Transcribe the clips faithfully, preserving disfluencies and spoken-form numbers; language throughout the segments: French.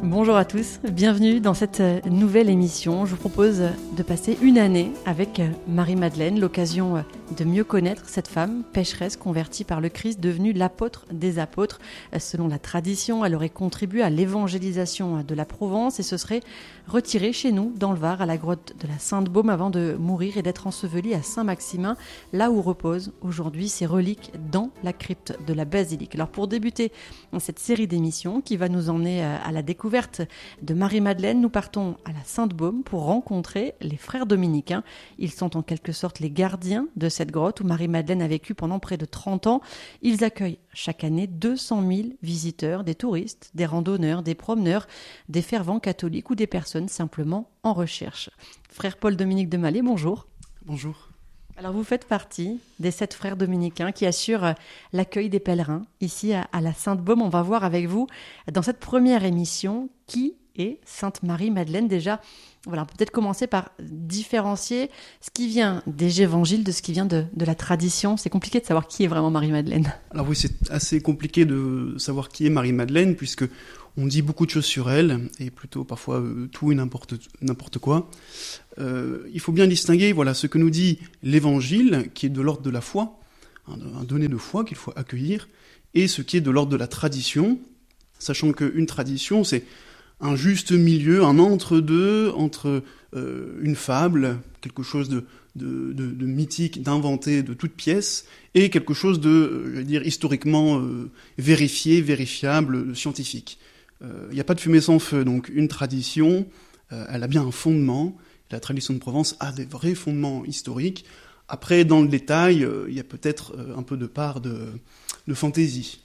Bonjour à tous, bienvenue dans cette nouvelle émission. Je vous propose de passer une année avec Marie-Madeleine, l'occasion de mieux connaître cette femme pécheresse convertie par le Christ, devenue l'apôtre des apôtres. Selon la tradition, elle aurait contribué à l'évangélisation de la Provence et se serait retirée chez nous, dans le Var, à la grotte de la Sainte-Baume, avant de mourir et d'être ensevelie à Saint-Maximin, là où reposent aujourd'hui ses reliques dans la crypte de la basilique. Alors pour débuter cette série d'émissions qui va nous emmener à la découverte de Marie-Madeleine, nous partons à la Sainte-Baume pour rencontrer les frères dominicains. Ils sont en quelque sorte les gardiens de cette grotte où Marie-Madeleine a vécu pendant près de trente ans. Ils accueillent chaque année deux cent mille visiteurs, des touristes, des randonneurs, des promeneurs, des fervents catholiques ou des personnes simplement en recherche. Frère Paul-Dominique de Mallet, bonjour. Bonjour. Alors vous faites partie des sept frères dominicains qui assurent l'accueil des pèlerins ici à, à la Sainte-Baume. On va voir avec vous dans cette première émission qui est Sainte Marie-Madeleine. Déjà, voilà, peut-être commencer par différencier ce qui vient des évangiles de ce qui vient de, de la tradition. C'est compliqué de savoir qui est vraiment Marie-Madeleine. Alors oui, c'est assez compliqué de savoir qui est Marie-Madeleine puisque on dit beaucoup de choses sur elle, et plutôt parfois euh, tout et n'importe, n'importe quoi. Euh, il faut bien distinguer voilà, ce que nous dit l'Évangile, qui est de l'ordre de la foi, un, un donné de foi qu'il faut accueillir, et ce qui est de l'ordre de la tradition, sachant qu'une tradition, c'est un juste milieu, un entre-deux, entre euh, une fable, quelque chose de, de, de, de mythique, d'inventé de toute pièce, et quelque chose de, euh, je vais dire, historiquement euh, vérifié, vérifiable, scientifique. Il euh, n'y a pas de fumée sans feu, donc une tradition, euh, elle a bien un fondement. La tradition de Provence a des vrais fondements historiques. Après, dans le détail, il euh, y a peut-être euh, un peu de part de, de fantaisie.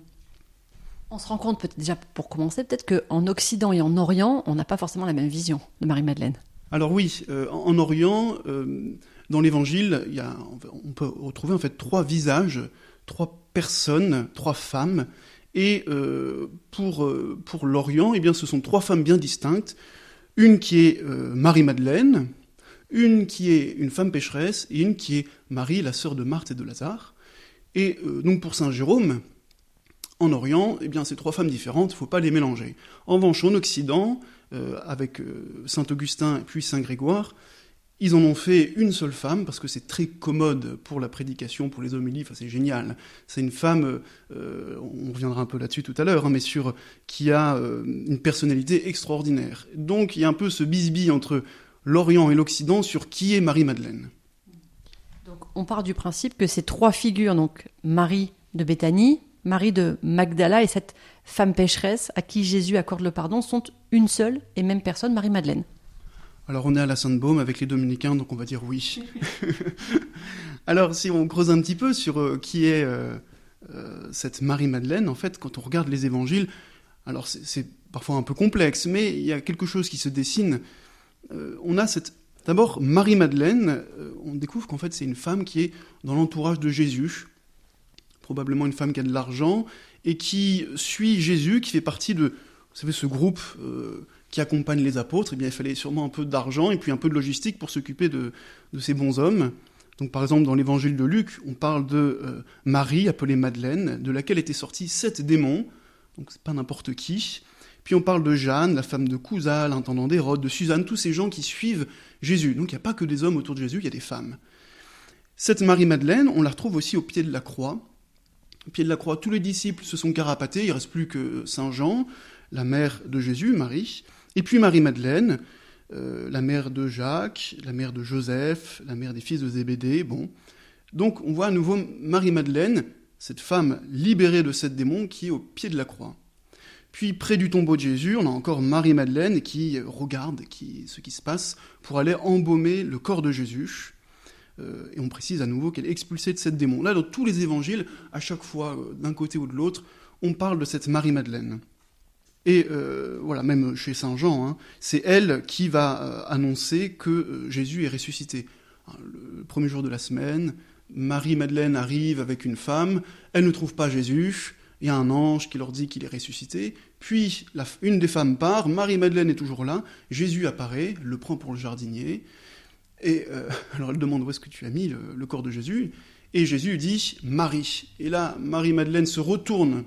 On se rend compte, peut-être déjà pour commencer, peut-être qu'en Occident et en Orient, on n'a pas forcément la même vision de Marie-Madeleine. Alors oui, euh, en, en Orient, euh, dans l'Évangile, y a, on peut retrouver en fait trois visages, trois personnes, trois femmes. Et euh, pour, euh, pour l'Orient, eh bien, ce sont trois femmes bien distinctes. Une qui est euh, Marie-Madeleine, une qui est une femme pécheresse, et une qui est Marie, la sœur de Marthe et de Lazare. Et euh, donc pour saint Jérôme, en Orient, eh bien, ces trois femmes différentes, il ne faut pas les mélanger. En revanche, en Occident, euh, avec euh, saint Augustin et puis saint Grégoire, ils en ont fait une seule femme, parce que c'est très commode pour la prédication, pour les homélies, enfin, c'est génial. C'est une femme, euh, on reviendra un peu là-dessus tout à l'heure, hein, mais sur, qui a euh, une personnalité extraordinaire. Donc il y a un peu ce bisbille entre l'Orient et l'Occident sur qui est Marie-Madeleine. Donc on part du principe que ces trois figures, donc Marie de Béthanie, Marie de Magdala et cette femme pécheresse à qui Jésus accorde le pardon, sont une seule et même personne, Marie-Madeleine. Alors on est à la Sainte-Baume avec les dominicains, donc on va dire oui. Alors si on creuse un petit peu sur euh, qui est euh, euh, cette Marie-Madeleine, en fait, quand on regarde les évangiles, alors c'est, c'est parfois un peu complexe, mais il y a quelque chose qui se dessine. Euh, on a cette... D'abord, Marie-Madeleine, euh, on découvre qu'en fait c'est une femme qui est dans l'entourage de Jésus, probablement une femme qui a de l'argent, et qui suit Jésus, qui fait partie de, vous savez, ce groupe... Euh, qui accompagne les apôtres, eh bien, il fallait sûrement un peu d'argent et puis un peu de logistique pour s'occuper de, de ces bons hommes. Donc, par exemple, dans l'évangile de Luc, on parle de euh, Marie, appelée Madeleine, de laquelle étaient sortis sept démons, donc c'est pas n'importe qui. Puis on parle de Jeanne, la femme de Cousa, l'intendant d'Hérode, de Suzanne, tous ces gens qui suivent Jésus. Donc il n'y a pas que des hommes autour de Jésus, il y a des femmes. Cette Marie-Madeleine, on la retrouve aussi au pied de la croix. Au pied de la croix, tous les disciples se sont carapatés, il ne reste plus que Saint Jean, la mère de Jésus, Marie, et puis Marie-Madeleine, euh, la mère de Jacques, la mère de Joseph, la mère des fils de Zébédée, bon. Donc on voit à nouveau Marie-Madeleine, cette femme libérée de sept démons qui est au pied de la croix. Puis près du tombeau de Jésus, on a encore Marie-Madeleine qui regarde qui, ce qui se passe pour aller embaumer le corps de Jésus. Euh, et on précise à nouveau qu'elle est expulsée de sept démons. Là, dans tous les évangiles, à chaque fois, euh, d'un côté ou de l'autre, on parle de cette Marie-Madeleine. Et euh, voilà, même chez Saint Jean, hein, c'est elle qui va euh, annoncer que euh, Jésus est ressuscité. Hein, le premier jour de la semaine, Marie-Madeleine arrive avec une femme, elle ne trouve pas Jésus, il y a un ange qui leur dit qu'il est ressuscité, puis la, une des femmes part, Marie-Madeleine est toujours là, Jésus apparaît, le prend pour le jardinier, et euh, alors elle demande où est-ce que tu as mis le, le corps de Jésus, et Jésus dit « Marie ». Et là, Marie-Madeleine se retourne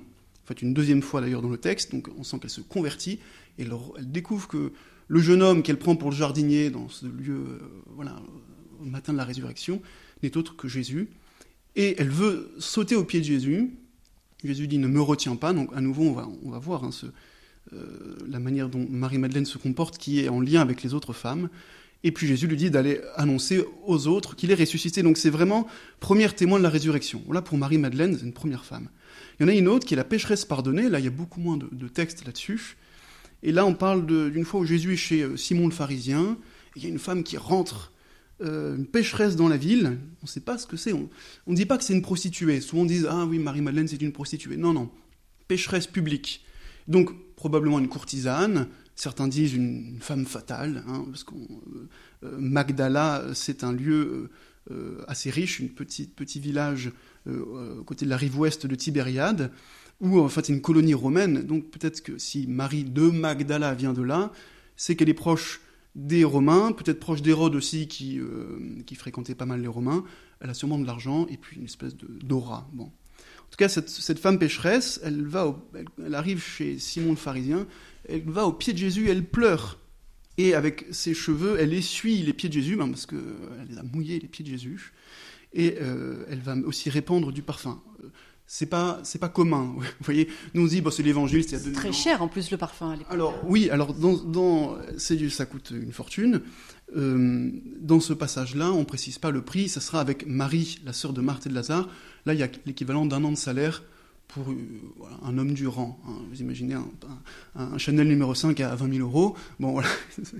fait une deuxième fois d'ailleurs dans le texte, donc on sent qu'elle se convertit, et elle, elle découvre que le jeune homme qu'elle prend pour le jardinier dans ce lieu, euh, voilà, au matin de la résurrection, n'est autre que Jésus, et elle veut sauter aux pieds de Jésus. Jésus dit « ne me retiens pas », donc à nouveau on va, on va voir hein, ce, euh, la manière dont Marie-Madeleine se comporte, qui est en lien avec les autres femmes, et puis Jésus lui dit d'aller annoncer aux autres qu'il est ressuscité. Donc c'est vraiment premier témoin de la résurrection. Voilà pour Marie-Madeleine, c'est une première femme. Il y en a une autre qui est la pécheresse pardonnée. Là, il y a beaucoup moins de, de textes là-dessus. Et là, on parle de, d'une fois où Jésus est chez Simon le pharisien. Et il y a une femme qui rentre, euh, une pécheresse dans la ville. On ne sait pas ce que c'est. On ne dit pas que c'est une prostituée. Souvent on dit « Ah oui, Marie-Madeleine, c'est une prostituée ». Non, non. Pécheresse publique. Donc, probablement une courtisane. Certains disent une femme fatale, hein, parce que euh, Magdala, c'est un lieu euh, assez riche, un petit, petit village euh, à côté de la rive ouest de Tibériade, où en fait c'est une colonie romaine. Donc peut-être que si Marie de Magdala vient de là, c'est qu'elle est proche des Romains, peut-être proche d'Hérode aussi, qui, euh, qui fréquentait pas mal les Romains. Elle a sûrement de l'argent et puis une espèce de, d'aura. Bon. En tout cas, cette, cette femme pécheresse, elle, va au, elle, elle arrive chez Simon le pharisien, elle va au pied de Jésus, elle pleure. Et avec ses cheveux, elle essuie les pieds de Jésus, ben parce qu'elle a mouillé les pieds de Jésus. Et euh, elle va aussi répandre du parfum. C'est pas, c'est pas commun. Vous voyez, nous on dit, bon, c'est l'évangile, c'est... C'est très cher en plus le parfum à l'époque. Alors oui, alors dans, dans c'est, ça coûte une fortune. Euh, dans ce passage-là, on ne précise pas le prix, ça sera avec Marie, la sœur de Marthe et de Lazare. Là, il y a l'équivalent d'un an de salaire pour euh, voilà, un homme du rang. Hein. Vous imaginez un, un, un Chanel numéro cinq à vingt mille euros. Bon, voilà.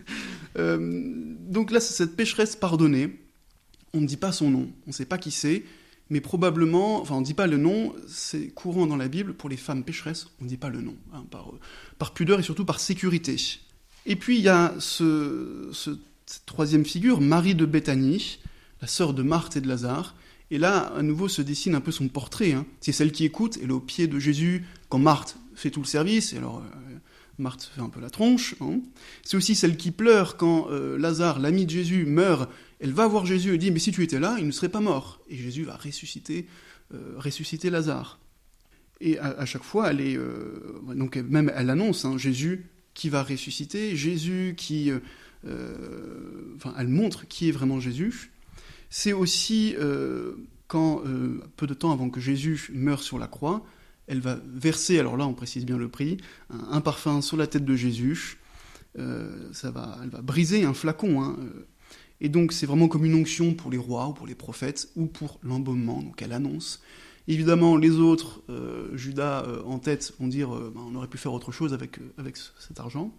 euh, donc là, c'est cette pécheresse pardonnée. On ne dit pas son nom, on ne sait pas qui c'est, mais probablement, enfin on ne dit pas le nom, c'est courant dans la Bible, pour les femmes pécheresses, on ne dit pas le nom, hein, par, par pudeur et surtout par sécurité. Et puis il y a ce, ce, cette troisième figure, Marie de Béthanie, la sœur de Marthe et de Lazare, et là, à nouveau, se dessine un peu son portrait. Hein. C'est celle qui écoute, elle est au pied de Jésus quand Marthe fait tout le service, et alors euh, Marthe fait un peu la tronche. Hein. C'est aussi celle qui pleure quand euh, Lazare, l'ami de Jésus, meurt. Elle va voir Jésus et dit « Mais si tu étais là, il ne serait pas mort. » Et Jésus va ressusciter, euh, ressusciter Lazare. Et à, à chaque fois, elle est... Euh, donc même elle annonce hein, Jésus qui va ressusciter, Jésus qui... Euh, euh, enfin, elle montre qui est vraiment Jésus. C'est aussi euh, quand, euh, peu de temps avant que Jésus meure sur la croix, elle va verser, alors là on précise bien le prix, un, un parfum sur la tête de Jésus. Euh, ça va, elle va briser un flacon. Hein, euh, et donc c'est vraiment comme une onction pour les rois ou pour les prophètes ou pour l'embaumement, donc elle annonce. Évidemment les autres, euh, Judas euh, en tête, vont dire euh, ben, on aurait pu faire autre chose avec, euh, avec cet argent.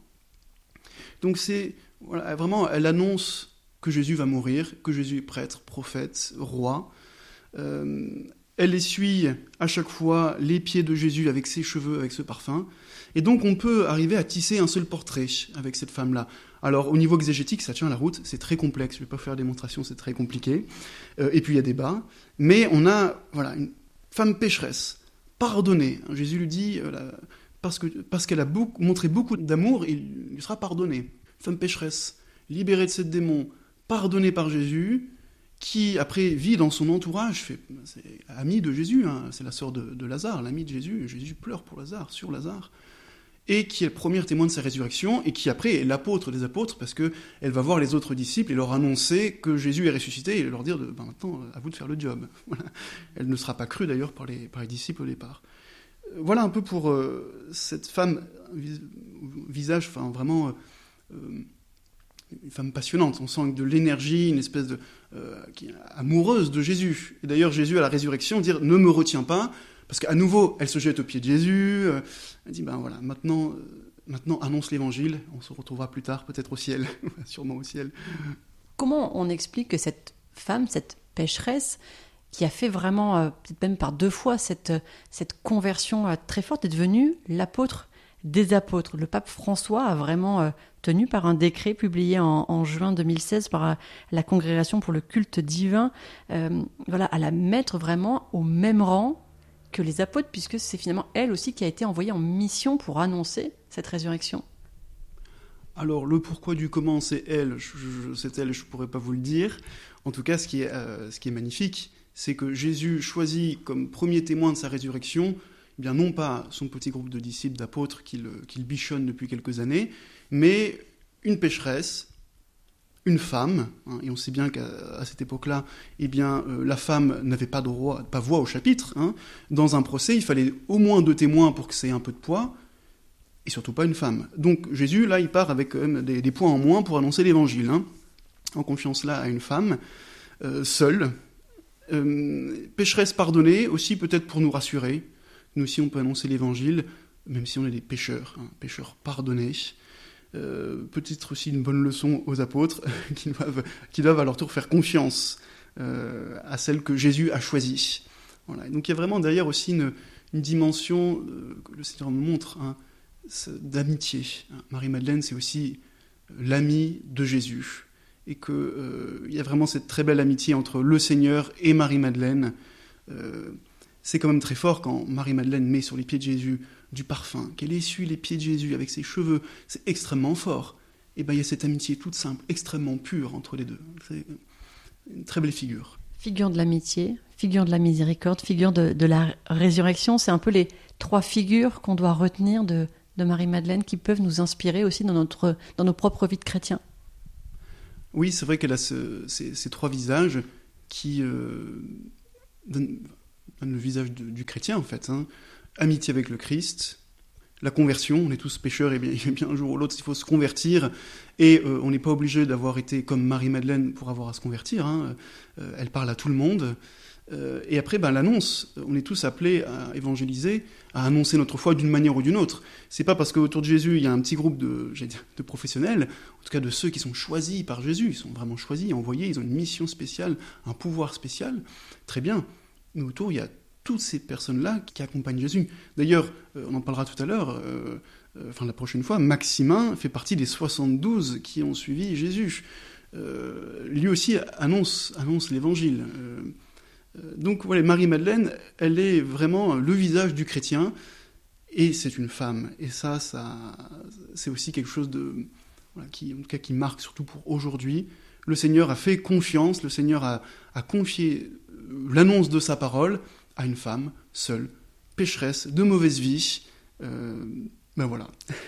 Donc c'est, voilà, vraiment, elle annonce que Jésus va mourir, que Jésus est prêtre, prophète, roi. Euh, elle essuie à chaque fois les pieds de Jésus avec ses cheveux, avec ce parfum. Et donc on peut arriver à tisser un seul portrait avec cette femme-là. Alors au niveau exégétique, ça tient la route, c'est très complexe, je ne vais pas faire la démonstration, c'est très compliqué. Euh, et puis il y a débat. Mais on a voilà, une femme pécheresse, pardonnée. Jésus lui dit, euh, la, parce, que, parce qu'elle a beaucoup, montré beaucoup d'amour, il lui sera pardonné. Femme pécheresse, libérée de ses démons, pardonnée par Jésus, qui après vit dans son entourage, fait, c'est amie de Jésus, hein, c'est la sœur de, de Lazare, l'amie de Jésus, Jésus pleure pour Lazare, sur Lazare, et qui est le premier témoin de sa résurrection, et qui après est l'apôtre des apôtres, parce qu'elle va voir les autres disciples et leur annoncer que Jésus est ressuscité, et leur dire, de, ben maintenant, à vous de faire le job. Voilà. Elle ne sera pas crue d'ailleurs par les, par les disciples au départ. Voilà un peu pour euh, cette femme, vis- visage, enfin vraiment... Euh, une femme passionnante, on sent de l'énergie, une espèce de euh, qui est amoureuse de Jésus. Et d'ailleurs, Jésus à la résurrection dire ne me retiens pas, parce qu'à nouveau, elle se jette aux pieds de Jésus. Euh, elle dit ben voilà, maintenant, euh, maintenant annonce l'évangile. On se retrouvera plus tard, peut-être au ciel, sûrement au ciel. Comment on explique que cette femme, cette pécheresse, qui a fait vraiment, euh, peut-être même par deux fois, cette, cette conversion euh, très forte, est devenue l'apôtre des apôtres. Le pape François a vraiment euh, tenu par un décret publié en, en juin deux mille seize par euh, la Congrégation pour le culte divin, euh, voilà, à la mettre vraiment au même rang que les apôtres, puisque c'est finalement elle aussi qui a été envoyée en mission pour annoncer cette résurrection. Alors, le pourquoi du comment, c'est elle, je, je, c'est elle, je ne pourrais pas vous le dire. En tout cas, ce qui est, euh, ce qui est magnifique, c'est que Jésus choisit comme premier témoin de sa résurrection eh bien non pas son petit groupe de disciples, d'apôtres qu'il, qu'il bichonne depuis quelques années, mais une pécheresse, une femme, hein, et on sait bien qu'à à cette époque-là, eh bien, euh, la femme n'avait pas, droit, pas voix au chapitre. Hein. Dans un procès, il fallait au moins deux témoins pour que ça ait un peu de poids, et surtout pas une femme. Donc Jésus, là, il part avec quand même des, des points en moins pour annoncer l'évangile, hein, en confiance là à une femme, euh, seule, euh, pécheresse pardonnée, aussi peut-être pour nous rassurer. Nous aussi, on peut annoncer l'évangile, même si on est des pécheurs, hein, pécheurs pardonnés. Euh, peut-être aussi une bonne leçon aux apôtres qui doivent, qui doivent à leur tour faire confiance euh, à celle que Jésus a choisie. Voilà. Et donc il y a vraiment derrière aussi une, une dimension euh, que le Seigneur nous montre, hein, d'amitié. Marie-Madeleine, c'est aussi l'amie de Jésus. Et qu'il euh, y a vraiment cette très belle amitié entre le Seigneur et Marie-Madeleine. Euh, c'est quand même très fort quand Marie-Madeleine met sur les pieds de Jésus du parfum, qu'elle essuie les pieds de Jésus avec ses cheveux. C'est extrêmement fort. Et bien il y a cette amitié toute simple, extrêmement pure entre les deux. C'est une très belle figure. Figure de l'amitié, figure de la miséricorde, figure de, de la résurrection. C'est un peu les trois figures qu'on doit retenir de, de Marie-Madeleine qui peuvent nous inspirer aussi dans, notre, dans nos propres vies de chrétiens. Oui, c'est vrai qu'elle a ce, ces, ces trois visages qui euh, donnent, donnent le visage de, du chrétien, en fait. Hein. Amitié avec le Christ, la conversion, on est tous pécheurs, et bien, et bien un jour ou l'autre, il faut se convertir, et euh, on n'est pas obligé d'avoir été comme Marie-Madeleine pour avoir à se convertir. Hein. Euh, elle parle à tout le monde. Euh, et après, ben, l'annonce, on est tous appelés à évangéliser, à annoncer notre foi d'une manière ou d'une autre. C'est pas parce qu'autour de Jésus, il y a un petit groupe de, j'allais dire, de professionnels, en tout cas de ceux qui sont choisis par Jésus, ils sont vraiment choisis, envoyés, ils ont une mission spéciale, un pouvoir spécial. Très bien, mais autour, il y a toutes ces personnes-là qui accompagnent Jésus. D'ailleurs, euh, on en parlera tout à l'heure, euh, euh, enfin la prochaine fois, Maximin fait partie des soixante-douze qui ont suivi Jésus. Euh, lui aussi annonce, annonce l'évangile. Euh, Donc voilà, Marie-Madeleine, elle est vraiment le visage du chrétien, et c'est une femme. Et ça, ça c'est aussi quelque chose de, voilà, qui, en tout cas, qui marque surtout pour aujourd'hui. Le Seigneur a fait confiance, le Seigneur a, a confié l'annonce de sa parole à une femme seule, pécheresse, de mauvaise vie. Euh, ben voilà.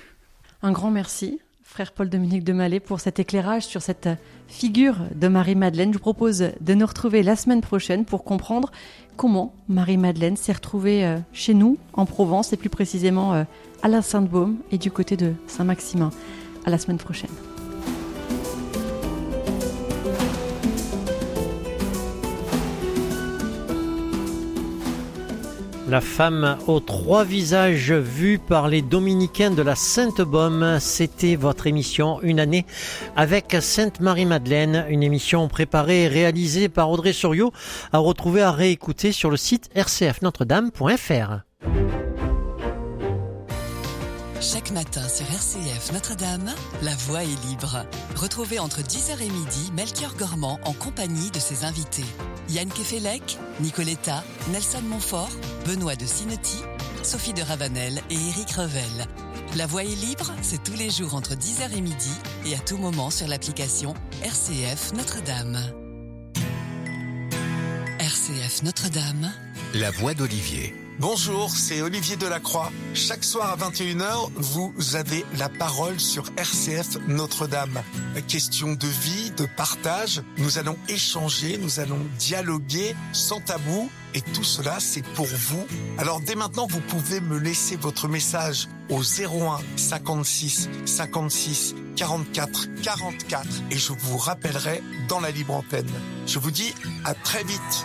Un grand merci, frère Paul-Dominique de Mallet, pour cet éclairage sur cette figure de Marie-Madeleine. Je vous propose de nous retrouver la semaine prochaine pour comprendre comment Marie-Madeleine s'est retrouvée chez nous, en Provence, et plus précisément à la Sainte-Baume et du côté de Saint-Maximin. À la semaine prochaine. La femme aux trois visages vus par les dominicains de la Sainte-Baume, c'était votre émission Une année avec Sainte Marie-Madeleine, une émission préparée et réalisée par Audrey Soriot, à retrouver, à réécouter sur le site r c f notre dame point f r. Chaque matin sur R C F Notre-Dame, la voix est libre. Retrouvez entre dix heures et midi Melchior Gormand en compagnie de ses invités. Yann Kefelec, Nicoletta, Nelson Montfort, Benoît de Sinetti, Sophie de Ravanel et Éric Revel. La voix est libre, c'est tous les jours entre dix heures et midi et à tout moment sur l'application R C F Notre-Dame. R C F Notre-Dame. La voix d'Olivier. Bonjour, c'est Olivier Delacroix. Chaque soir à vingt et une heures, vous avez la parole sur R C F Notre-Dame. Question de vie, de partage, nous allons échanger, nous allons dialoguer sans tabou. Et tout cela, c'est pour vous. Alors dès maintenant, vous pouvez me laisser votre message au zéro un cinquante-six cinquante-six quarante-quatre quarante-quatre et je vous rappellerai dans la libre antenne. Je vous dis à très vite.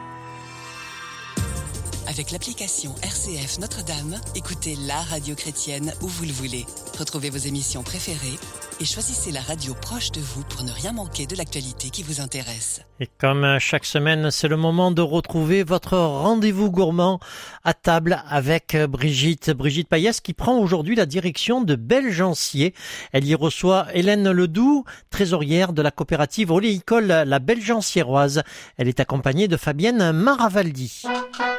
Avec l'application R C F Notre-Dame, écoutez la radio chrétienne où vous le voulez. Retrouvez vos émissions préférées et choisissez la radio proche de vous pour ne rien manquer de l'actualité qui vous intéresse. Et comme chaque semaine, c'est le moment de retrouver votre rendez-vous gourmand à table avec Brigitte. Brigitte Payès qui prend aujourd'hui la direction de Belgencier. Elle y reçoit Hélène Ledoux, trésorière de la coopérative oléicole La Belgenciéroise. Elle est accompagnée de Fabienne Maravaldi.